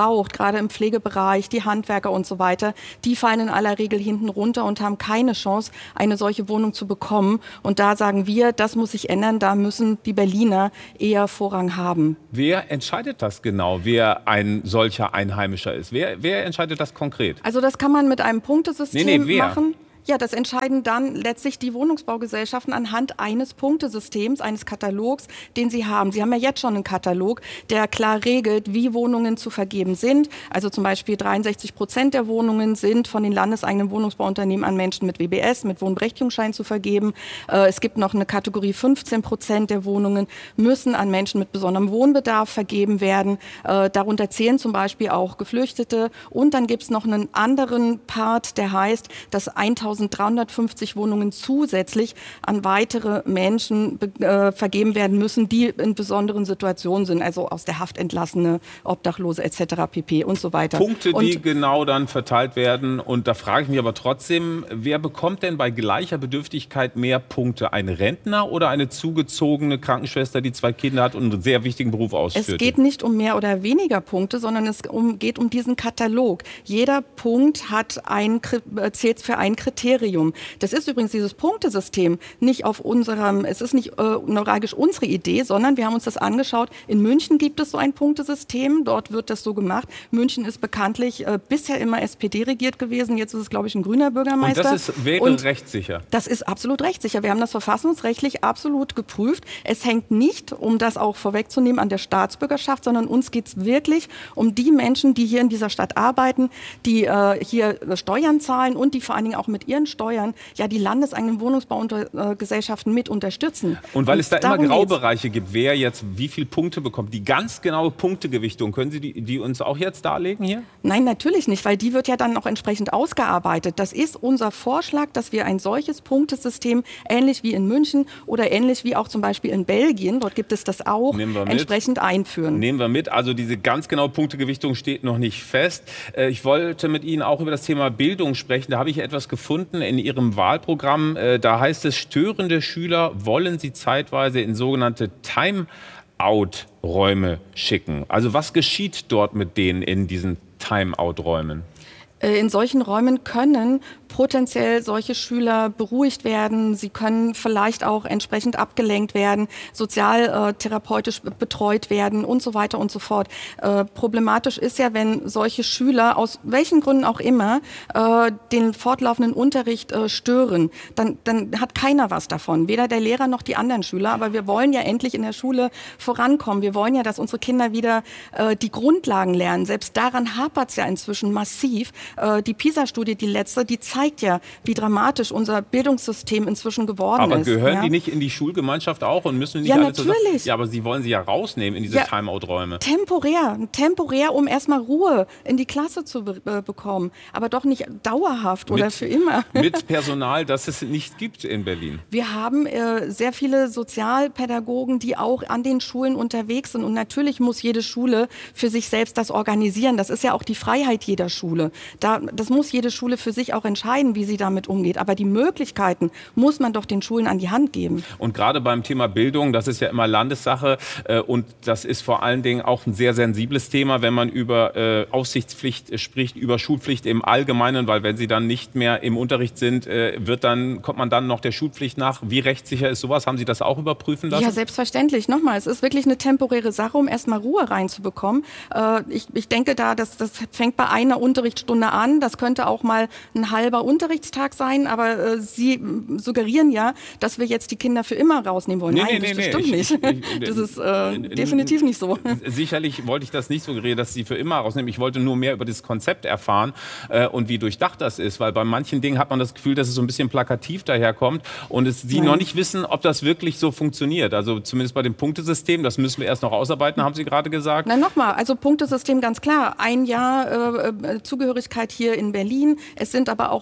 braucht, gerade im Pflegebereich, die Handwerker und so weiter, die fallen in aller Regel hinten runter und haben keine Chance, eine solche Wohnung zu bekommen. Und da sagen wir, das muss sich ändern, da müssen die Berliner eher Vorrang haben. Wer entscheidet das genau, wer ein solcher Einheimischer ist? Wer, wer entscheidet das konkret? Also das kann man mit einem Punktesystem nee, nee, wer? machen. Ja, das entscheiden dann letztlich die Wohnungsbaugesellschaften anhand eines Punktesystems, eines Katalogs, den sie haben. Sie haben ja jetzt schon einen Katalog, der klar regelt, wie Wohnungen zu vergeben sind. Also zum Beispiel dreiundsechzig Prozent der Wohnungen sind von den landeseigenen Wohnungsbauunternehmen an Menschen mit W B S, mit Wohnberechtigungsschein zu vergeben. Äh, es gibt noch eine Kategorie, fünfzehn Prozent der Wohnungen müssen an Menschen mit besonderem Wohnbedarf vergeben werden. Äh, darunter zählen zum Beispiel auch Geflüchtete. Und dann gibt es noch einen anderen Part, der heißt, dass eintausenddreihundertfünfzig Wohnungen zusätzlich an weitere Menschen äh, vergeben werden müssen, die in besonderen Situationen sind, also aus der Haft entlassene, Obdachlose et cetera pp. Und so weiter. Punkte, und die genau dann verteilt werden. Und da frage ich mich aber trotzdem, wer bekommt denn bei gleicher Bedürftigkeit mehr Punkte? Ein Rentner oder eine zugezogene Krankenschwester, die zwei Kinder hat und einen sehr wichtigen Beruf ausführt? Es geht nicht um mehr oder weniger Punkte, sondern es um, geht um diesen Katalog. Jeder Punkt hat ein, zählt für ein Kriterium. Das ist übrigens dieses Punktesystem nicht auf unserem, es ist nicht äh, neuralgisch unsere Idee, sondern wir haben uns das angeschaut. In München gibt es so ein Punktesystem, dort wird das so gemacht. München ist bekanntlich äh, bisher immer S P D regiert gewesen, jetzt ist es, glaube ich, ein grüner Bürgermeister. Und das ist, wäre Und rechtssicher? Das ist absolut rechtssicher. Wir haben das verfassungsrechtlich absolut geprüft. Es hängt nicht, um das auch vorwegzunehmen, an der Staatsbürgerschaft, sondern uns geht es wirklich um die Menschen, die hier in dieser Stadt arbeiten, die äh, hier Steuern zahlen und die vor allen Dingen auch mit ihren Steuern ja die landeseigenen Wohnungsbaugesellschaften mit unterstützen. Und weil Und es da immer darum Graubereiche gibt, wer jetzt wie viele Punkte bekommt, die ganz genaue Punktegewichtung, können Sie die, die uns auch jetzt darlegen hier? Nein, natürlich nicht, weil die wird ja dann auch entsprechend ausgearbeitet. Das ist unser Vorschlag, dass wir ein solches Punktesystem, ähnlich wie in München oder ähnlich wie auch zum Beispiel in Belgien, dort gibt es das auch, entsprechend einführen. Nehmen wir mit. Also diese ganz genaue Punktegewichtung steht noch nicht fest. Ich wollte mit Ihnen auch über das Thema Bildung sprechen. Da habe ich etwas gefunden in Ihrem Wahlprogramm. Da heißt es, störende Schüler wollen Sie zeitweise in sogenannte Time-out-Räume schicken. Also was geschieht dort mit denen in diesen Time-out-Räumen? In solchen Räumen können potenziell solche Schüler beruhigt werden. Sie können vielleicht auch entsprechend abgelenkt werden, sozialtherapeutisch äh, betreut werden und so weiter und so fort. Äh, problematisch ist ja, wenn solche Schüler aus welchen Gründen auch immer äh, den fortlaufenden Unterricht äh, stören. Dann, dann hat keiner was davon, weder der Lehrer noch die anderen Schüler. Aber wir wollen ja endlich in der Schule vorankommen. Wir wollen ja, dass unsere Kinder wieder äh, die Grundlagen lernen. Selbst daran hapert es ja inzwischen massiv. Äh, die PISA-Studie, die letzte, die zeigt ja, wie dramatisch unser Bildungssystem inzwischen geworden aber ist. Aber gehören ja? die nicht in die Schulgemeinschaft auch und müssen nicht ja, alle natürlich. zusammen? Ja, aber Sie wollen sie ja rausnehmen in diese ja, Timeout-Räume. Temporär, temporär, um erstmal Ruhe in die Klasse zu be äh, bekommen, aber doch nicht dauerhaft mit, oder für immer. Mit Personal, das es nicht gibt in Berlin. Wir haben äh, sehr viele Sozialpädagogen, die auch an den Schulen unterwegs sind und natürlich muss jede Schule für sich selbst das organisieren. Das ist ja auch die Freiheit jeder Schule. Da, das muss jede Schule für sich auch entscheiden, wie sie damit umgeht. Aber die Möglichkeiten muss man doch den Schulen an die Hand geben. Und gerade beim Thema Bildung, das ist ja immer Landessache äh, und das ist vor allen Dingen auch ein sehr sensibles Thema, wenn man über äh, Aufsichtspflicht äh, spricht, über Schulpflicht im Allgemeinen, weil wenn sie dann nicht mehr im Unterricht sind, äh, wird dann, kommt man dann noch der Schulpflicht nach. Wie rechtssicher ist sowas? Haben Sie das auch überprüfen lassen? Ja, selbstverständlich. Nochmal, es ist wirklich eine temporäre Sache, um erstmal Ruhe reinzubekommen. Äh, ich, ich denke da, dass, das fängt bei einer Unterrichtsstunde an. Das könnte auch mal ein halber Unterrichtstag sein, aber äh, Sie suggerieren ja, dass wir jetzt die Kinder für immer rausnehmen wollen. Nee, Nein, nee, das nee, stimmt nee. nicht. Ich, ich, das ist äh, definitiv nicht so. Sicherlich wollte ich das nicht suggerieren, dass Sie für immer rausnehmen. Ich wollte nur mehr über das Konzept erfahren äh, und wie durchdacht das ist, weil bei manchen Dingen hat man das Gefühl, dass es so ein bisschen plakativ daherkommt und es, Sie Nein. noch nicht wissen, ob das wirklich so funktioniert. Also zumindest bei dem Punktesystem, das müssen wir erst noch ausarbeiten, haben Sie gerade gesagt. Nein, nochmal, also Punktesystem ganz klar. Ein Jahr äh, Zugehörigkeit hier in Berlin. Es sind aber auch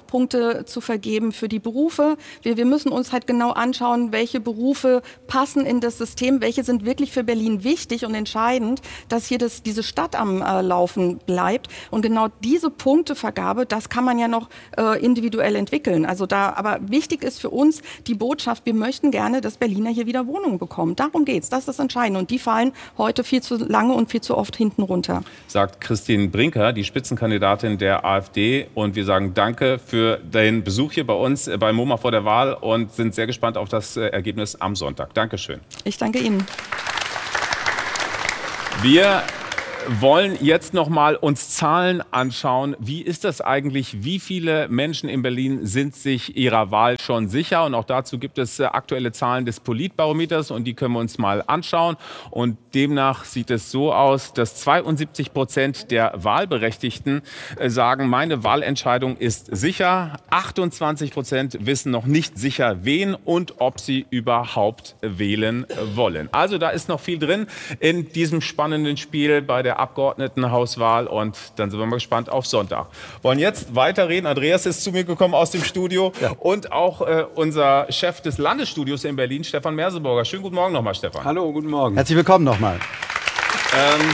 auch Punkte zu vergeben für die Berufe. Wir, wir müssen uns halt genau anschauen, welche Berufe passen in das System, welche sind wirklich für Berlin wichtig und entscheidend, dass hier das, diese Stadt am äh, Laufen bleibt. Und genau diese Punktevergabe, das kann man ja noch äh, individuell entwickeln. Also da, aber wichtig ist für uns die Botschaft, wir möchten gerne, dass Berliner hier wieder Wohnungen bekommen. Darum geht's, das ist das Entscheidende. Und die fallen heute viel zu lange und viel zu oft hinten runter. Sagt Christine Brinker, die Spitzenkandidatin der AfD. Und wir sagen danke für den Besuch hier bei uns bei MoMA vor der Wahl und sind sehr gespannt auf das Ergebnis am Sonntag. Dankeschön. Ich danke Ihnen. Wir wollen jetzt noch mal uns Zahlen anschauen. Wie ist das eigentlich? Wie viele Menschen in Berlin sind sich ihrer Wahl schon sicher? Und auch dazu gibt es aktuelle Zahlen des Politbarometers und die können wir uns mal anschauen. Und demnach sieht es so aus, dass zweiundsiebzig Prozent der Wahlberechtigten sagen, meine Wahlentscheidung ist sicher. achtundzwanzig Prozent wissen noch nicht sicher, wen und ob sie überhaupt wählen wollen. Also da ist noch viel drin in diesem spannenden Spiel bei der Abgeordnetenhauswahl und dann sind wir mal gespannt auf Sonntag. Wollen jetzt weiterreden. Andreas ist zu mir gekommen aus dem Studio ja. und auch äh, unser Chef des Landesstudios in Berlin, Stefan Merseburger. Schönen guten Morgen nochmal, Stefan. Hallo, guten Morgen. Herzlich willkommen nochmal. Ähm,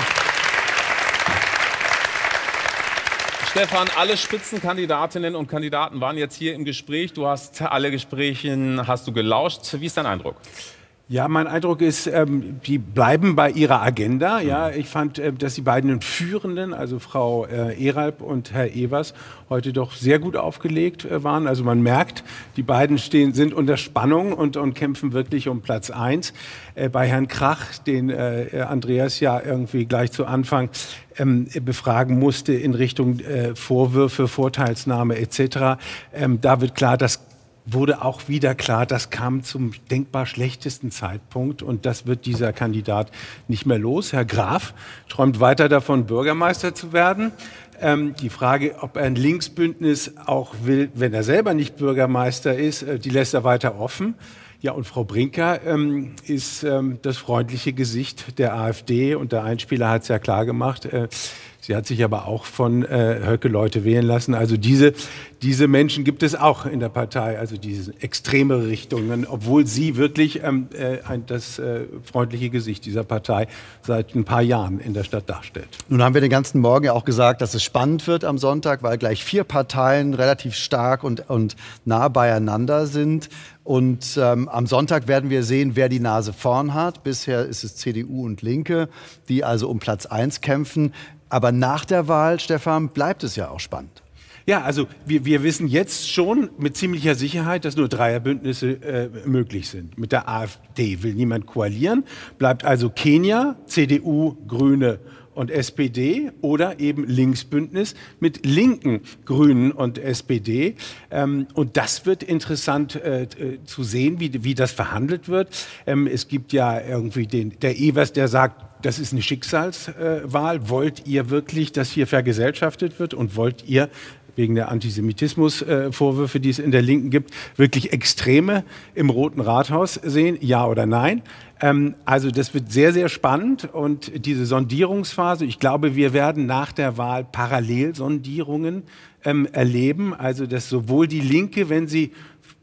Stefan, alle Spitzenkandidatinnen und Kandidaten waren jetzt hier im Gespräch. Du hast alle Gesprächen, hast du gelauscht. Wie ist dein Eindruck? Ja, mein Eindruck ist, ähm, die bleiben bei ihrer Agenda. Ja, ich fand, äh, dass die beiden Führenden, also Frau äh, Eralp und Herr Evers, heute doch sehr gut aufgelegt äh, waren. Also man merkt, die beiden stehen, sind unter Spannung und, und kämpfen wirklich um Platz eins. Äh, bei Herrn Krach, den äh, Andreas ja irgendwie gleich zu Anfang ähm, befragen musste in Richtung äh, Vorwürfe, Vorteilsnahme et cetera, ähm, da wird klar, dass wurde auch wieder klar, das kam zum denkbar schlechtesten Zeitpunkt und das wird dieser Kandidat nicht mehr los. Herr Graf träumt weiter davon, Bürgermeister zu werden. Ähm, die Frage, ob er ein Linksbündnis auch will, wenn er selber nicht Bürgermeister ist, äh, die lässt er weiter offen. Ja, und Frau Brinker ähm, ist ähm, das freundliche Gesicht der AfD und der Einspieler hat es ja klar gemacht. Äh, Sie hat sich aber auch von äh, Höcke-Leute wählen lassen. Also diese, diese Menschen gibt es auch in der Partei, also diese extreme Richtungen, obwohl sie wirklich ähm, äh, ein, das äh, freundliche Gesicht dieser Partei seit ein paar Jahren in der Stadt darstellt. Nun haben wir den ganzen Morgen ja auch gesagt, dass es spannend wird am Sonntag, weil gleich vier Parteien relativ stark und, und nah beieinander sind. Und ähm, am Sonntag werden wir sehen, wer die Nase vorn hat. Bisher ist es C D U und Linke, die also um Platz eins kämpfen. Aber nach der Wahl, Stefan, bleibt es ja auch spannend. Ja, also wir, wir wissen jetzt schon mit ziemlicher Sicherheit, dass nur Dreierbündnisse äh, möglich sind. Mit der AfD will niemand koalieren, bleibt also Kenia, C D U, Grüne und S P D oder eben Linksbündnis mit Linken, Grünen und S P D. Ähm, und das wird interessant äh, zu sehen, wie, wie das verhandelt wird. Ähm, es gibt ja irgendwie den, der Evers, der sagt, das ist eine Schicksalswahl. Äh, wollt ihr wirklich, dass hier vergesellschaftet wird und wollt ihr wegen der Antisemitismusvorwürfe, äh, die es in der Linken gibt, wirklich Extreme im Roten Rathaus sehen? Ja oder nein? Ähm, also das wird sehr, sehr spannend und diese Sondierungsphase, ich glaube, wir werden nach der Wahl Parallelsondierungen ähm, erleben. Also dass sowohl die Linke, wenn sie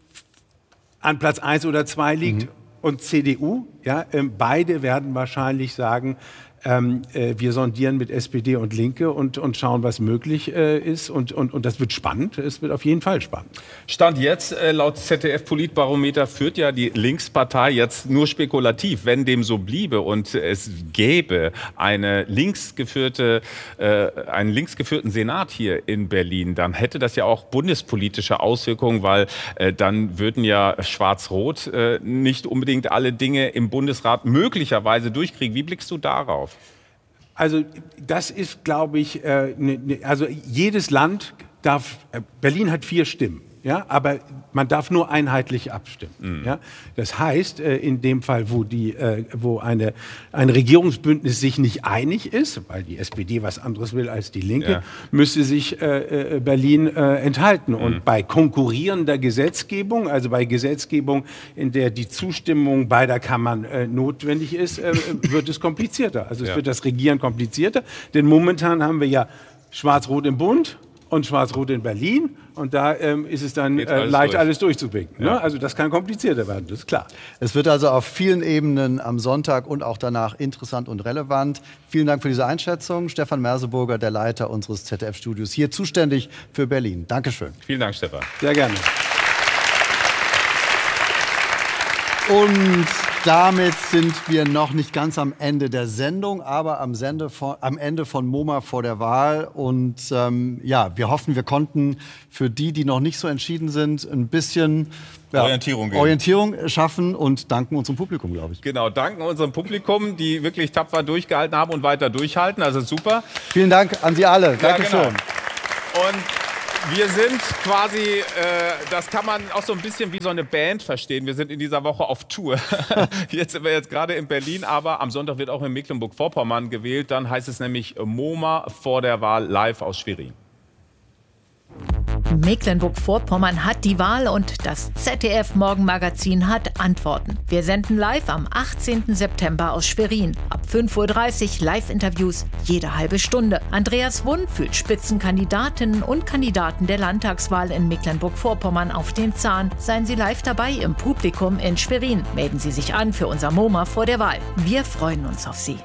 an Platz eins oder zwei liegt, mhm. und C D U, ja, ähm, beide werden wahrscheinlich sagen, ähm, äh, wir sondieren mit S P D und Linke und, und schauen, was möglich äh, ist. Und, und, und das wird spannend. Es wird auf jeden Fall spannend. Stand jetzt, äh, laut Z D F-Politbarometer, führt ja die Linkspartei jetzt nur spekulativ. Wenn dem so bliebe und es gäbe eine linksgeführte, äh, einen linksgeführten Senat hier in Berlin, dann hätte das ja auch bundespolitische Auswirkungen, weil äh, dann würden ja Schwarz-Rot äh, nicht unbedingt alle Dinge im Bundesrat möglicherweise durchkriegen. Wie blickst du darauf? Also das ist, glaube ich, äh, ne, ne, also jedes Land darf, äh, Berlin hat vier Stimmen, ja, aber man darf nur einheitlich abstimmen. Mhm. Ja. Das heißt, äh, in dem Fall, wo, die, äh, wo eine, ein Regierungsbündnis sich nicht einig ist, weil die S P D was anderes will als die Linke, ja. müsste sich äh, Berlin äh, enthalten. Mhm. Und bei konkurrierender Gesetzgebung, also bei Gesetzgebung, in der die Zustimmung beider Kammern äh, notwendig ist, äh, wird es komplizierter. Also es ja. wird das Regieren komplizierter, denn momentan haben wir ja Schwarz-Rot im Bund und Schwarz-Rot in Berlin. Und da ähm, ist es dann äh, alles leicht, durch. alles durchzuwinken. Ja. Ne? Also das kann komplizierter werden, das ist klar. Es wird also auf vielen Ebenen am Sonntag und auch danach interessant und relevant. Vielen Dank für diese Einschätzung. Stefan Merseburger, der Leiter unseres Z D F-Studios, hier zuständig für Berlin. Dankeschön. Vielen Dank, Stefan. Sehr gerne. Und damit sind wir noch nicht ganz am Ende der Sendung, aber am, Sende von, am Ende von MoMA vor der Wahl. Und ähm, ja, wir hoffen, wir konnten für die, die noch nicht so entschieden sind, ein bisschen ja, Orientierung geben. Orientierung schaffen und danken unserem Publikum, glaube ich. Genau, danken unserem Publikum, die wirklich tapfer durchgehalten haben und weiter durchhalten. Also super. Vielen Dank an Sie alle. Dankeschön. Ja, genau. Und wir sind quasi, äh, das kann man auch so ein bisschen wie so eine Band verstehen. Wir sind in dieser Woche auf Tour. Jetzt sind wir jetzt gerade in Berlin, aber am Sonntag wird auch in Mecklenburg-Vorpommern gewählt. Dann heißt es nämlich MoMA vor der Wahl live aus Schwerin. Mecklenburg-Vorpommern hat die Wahl und das Z D F-Morgenmagazin hat Antworten. Wir senden live am achtzehnten September aus Schwerin. Ab fünf Uhr dreißig Live-Interviews jede halbe Stunde. Andreas Wundt fühlt Spitzenkandidatinnen und Kandidaten der Landtagswahl in Mecklenburg-Vorpommern auf den Zahn. Seien Sie live dabei im Publikum in Schwerin. Melden Sie sich an für unser MoMA vor der Wahl. Wir freuen uns auf Sie.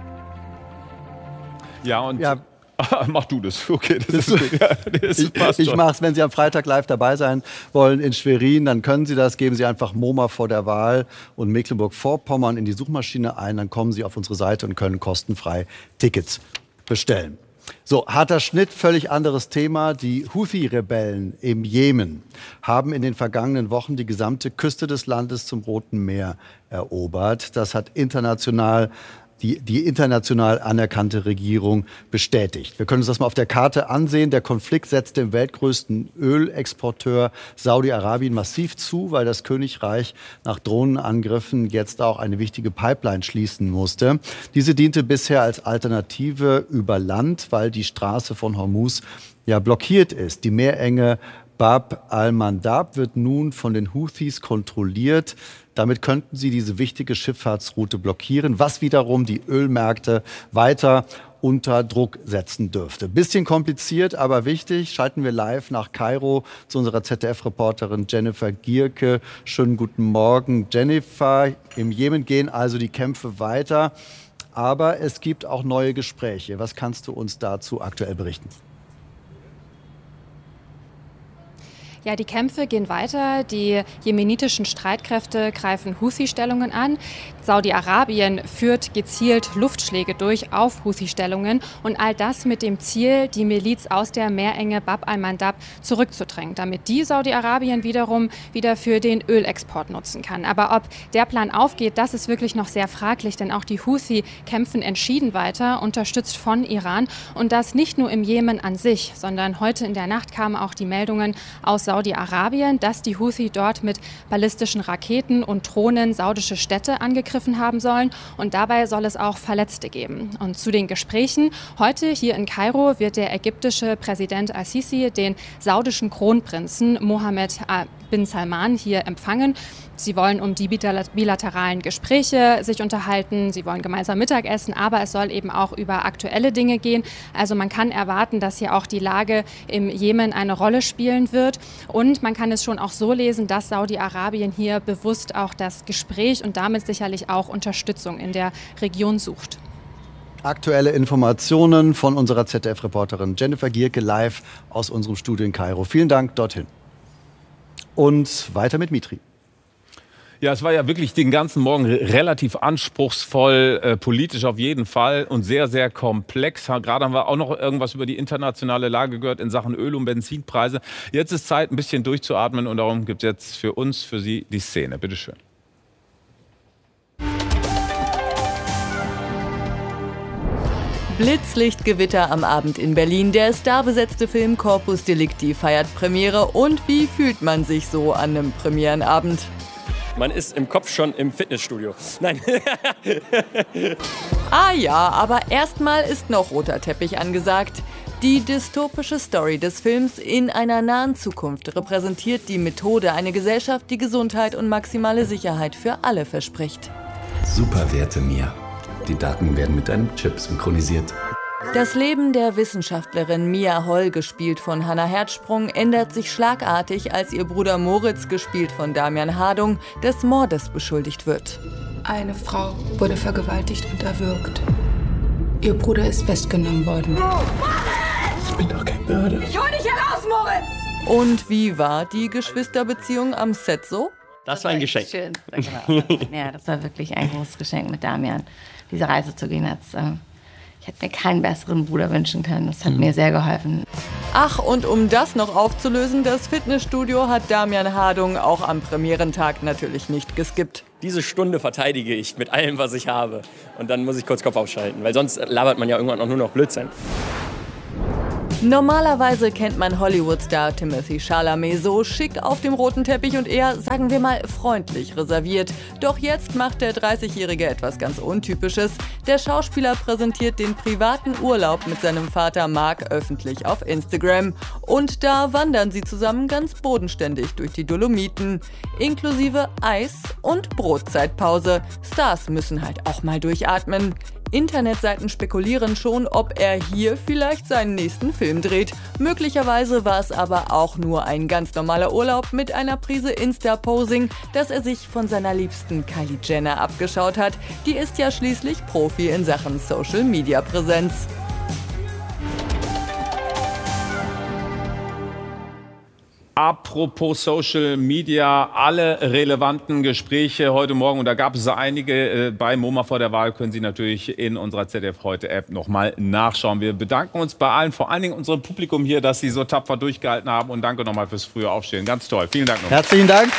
Ja, und... Ja. Mach du das. Okay, das ist gut. Ja, das ich passt ich schon. mache es, wenn Sie am Freitag live dabei sein wollen in Schwerin, dann können Sie das. Geben Sie einfach MoMA vor der Wahl und Mecklenburg-Vorpommern in die Suchmaschine ein. Dann kommen Sie auf unsere Seite und können kostenfrei Tickets bestellen. So, harter Schnitt, völlig anderes Thema. Die Houthi-Rebellen im Jemen haben in den vergangenen Wochen die gesamte Küste des Landes zum Roten Meer erobert. Das hat international Die, die international anerkannte Regierung bestätigt. Wir können uns das mal auf der Karte ansehen. Der Konflikt setzt dem weltgrößten Ölexporteur Saudi-Arabien massiv zu, weil das Königreich nach Drohnenangriffen jetzt auch eine wichtige Pipeline schließen musste. Diese diente bisher als Alternative über Land, weil die Straße von Hormuz ja blockiert ist. Die Meerenge Bab al-Mandab wird nun von den Houthis kontrolliert. Damit könnten sie diese wichtige Schifffahrtsroute blockieren, was wiederum die Ölmärkte weiter unter Druck setzen dürfte. Bisschen kompliziert, aber wichtig. Schalten wir live nach Kairo zu unserer Z D F-Reporterin Jennifer Gierke. Schönen guten Morgen, Jennifer. Im Jemen gehen also die Kämpfe weiter, aber es gibt auch neue Gespräche. Was kannst du uns dazu aktuell berichten? Ja, die Kämpfe gehen weiter. Die jemenitischen Streitkräfte greifen Houthi-Stellungen an. Saudi-Arabien führt gezielt Luftschläge durch auf Houthi-Stellungen. Und all das mit dem Ziel, die Miliz aus der Meerenge Bab al-Mandab zurückzudrängen, damit die Saudi-Arabien wiederum wieder für den Ölexport nutzen kann. Aber ob der Plan aufgeht, das ist wirklich noch sehr fraglich, denn auch die Houthi kämpfen entschieden weiter, unterstützt von Iran. Und das nicht nur im Jemen an sich, sondern heute in der Nacht kamen auch die Meldungen aus Saudi-Arabien, dass die Houthi dort mit ballistischen Raketen und Drohnen saudische Städte angegriffen haben sollen. Und dabei soll es auch Verletzte geben. Und zu den Gesprächen heute hier in Kairo wird der ägyptische Präsident al-Sisi den saudischen Kronprinzen Mohammed bin Salman hier empfangen. Sie wollen um die bilateralen Gespräche sich unterhalten, sie wollen gemeinsam Mittagessen, aber es soll eben auch über aktuelle Dinge gehen. Also man kann erwarten, dass hier auch die Lage im Jemen eine Rolle spielen wird. Und man kann es schon auch so lesen, dass Saudi-Arabien hier bewusst auch das Gespräch und damit sicherlich auch Unterstützung in der Region sucht. Aktuelle Informationen von unserer Z D F-Reporterin Jennifer Gierke live aus unserem Studio in Kairo. Vielen Dank dorthin. Und weiter mit Mitri. Ja, es war ja wirklich den ganzen Morgen relativ anspruchsvoll, äh, politisch auf jeden Fall und sehr, sehr komplex. Gerade haben wir auch noch irgendwas über die internationale Lage gehört in Sachen Öl- und Benzinpreise. Jetzt ist Zeit, ein bisschen durchzuatmen und darum gibt es jetzt für uns, für Sie die Szene. Bitte schön. Blitzlichtgewitter am Abend in Berlin. Der starbesetzte Film Corpus Delicti feiert Premiere. Und wie fühlt man sich so an einem Premierenabend? Man ist im Kopf schon im Fitnessstudio. Nein. Ah ja, aber erstmal ist noch roter Teppich angesagt. Die dystopische Story des Films in einer nahen Zukunft repräsentiert die Methode, eine Gesellschaft, die Gesundheit und maximale Sicherheit für alle verspricht. Super Werte Mia. Die Daten werden mit einem Chip synchronisiert. Das Leben der Wissenschaftlerin Mia Holl, gespielt von Hannah Herzsprung, ändert sich schlagartig, als ihr Bruder Moritz, gespielt von Damian Hardung, des Mordes beschuldigt wird. Eine Frau wurde vergewaltigt und erwürgt. Ihr Bruder ist festgenommen worden. Ich bin doch kein Mörder. Ich hol dich heraus, Moritz! Und wie war die Geschwisterbeziehung am Set so? Das war ein Geschenk. Schön. Genau. Ja, das war wirklich ein großes Geschenk mit Damian. Diese Reise zu gehen, hat's, äh, ich hätte mir keinen besseren Bruder wünschen können. Das hat mhm. mir sehr geholfen. Ach, und um das noch aufzulösen, das Fitnessstudio hat Damian Hardung auch am Premierentag natürlich nicht geskippt. Diese Stunde verteidige ich mit allem, was ich habe. Und dann muss ich kurz Kopf aufschalten, weil sonst labert man ja irgendwann auch nur noch Blödsinn. Normalerweise kennt man Hollywood-Star Timothée Chalamet so schick auf dem roten Teppich und eher, sagen wir mal, freundlich reserviert. Doch jetzt macht der dreißigjährige etwas ganz Untypisches. Der Schauspieler präsentiert den privaten Urlaub mit seinem Vater Mark öffentlich auf Instagram. Und da wandern sie zusammen ganz bodenständig durch die Dolomiten. Inklusive Eis und Brotzeitpause. Stars müssen halt auch mal durchatmen. Internetseiten spekulieren schon, ob er hier vielleicht seinen nächsten Film dreht. Möglicherweise war es aber auch nur ein ganz normaler Urlaub mit einer Prise Insta-Posing, das er sich von seiner Liebsten Kylie Jenner abgeschaut hat. Die ist ja schließlich Profi in Sachen Social-Media-Präsenz. Apropos Social Media, alle relevanten Gespräche heute Morgen, und da gab es einige äh, bei MoMA vor der Wahl, können Sie natürlich in unserer Z D F Heute App nochmal nachschauen. Wir bedanken uns bei allen, vor allen Dingen unserem Publikum hier, dass Sie so tapfer durchgehalten haben, und danke nochmal fürs frühe Aufstehen. Ganz toll. Vielen Dank nochmal. Herzlichen Dank.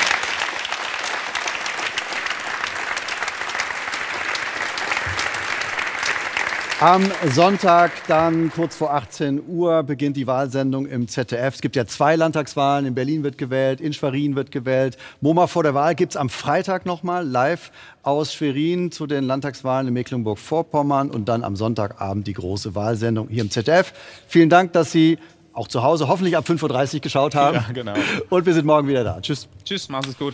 Am Sonntag dann kurz vor achtzehn Uhr beginnt die Wahlsendung im Z D F. Es gibt ja zwei Landtagswahlen. In Berlin wird gewählt, in Schwerin wird gewählt. MoMA vor der Wahl gibt es am Freitag nochmal live aus Schwerin zu den Landtagswahlen in Mecklenburg-Vorpommern. Und dann am Sonntagabend die große Wahlsendung hier im Z D F. Vielen Dank, dass Sie auch zu Hause hoffentlich ab fünf Uhr dreißig geschaut haben. Ja, genau. Und wir sind morgen wieder da. Tschüss. Tschüss, mach's gut.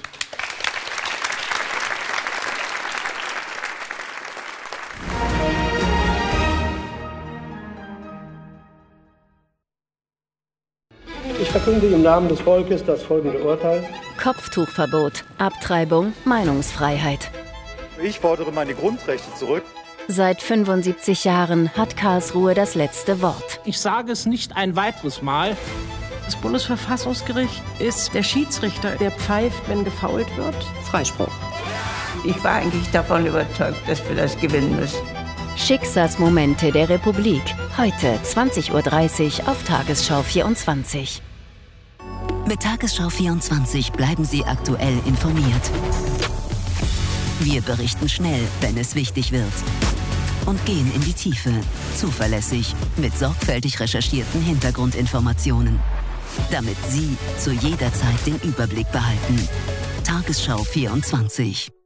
Ich verkünde im Namen des Volkes das folgende Urteil. Kopftuchverbot, Abtreibung, Meinungsfreiheit. Ich fordere meine Grundrechte zurück. Seit fünfundsiebzig Jahren hat Karlsruhe das letzte Wort. Ich sage es nicht ein weiteres Mal. Das Bundesverfassungsgericht ist der Schiedsrichter, der pfeift, wenn gefault wird. Freispruch. Ich war eigentlich davon überzeugt, dass wir das gewinnen müssen. Schicksalsmomente der Republik. Heute zwanzig Uhr dreißig auf Tagesschau vierundzwanzig. Mit Tagesschau vierundzwanzig bleiben Sie aktuell informiert. Wir berichten schnell, wenn es wichtig wird. Und gehen in die Tiefe. Zuverlässig, mit sorgfältig recherchierten Hintergrundinformationen. Damit Sie zu jeder Zeit den Überblick behalten. Tagesschau vierundzwanzig.